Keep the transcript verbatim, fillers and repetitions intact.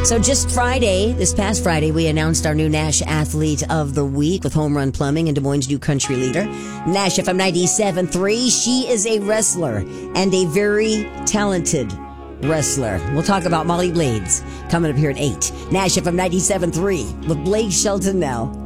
So just Friday, this past Friday, we announced our new Nash Athlete of the Week with Home Run Plumbing and Des Moines' new country leader, Nash F M ninety-seven point three. She is a wrestler and a very talented wrestler. We'll talk about Molly Blades coming up here at eight. Nash F M ninety-seven point three with Blake Shelton now.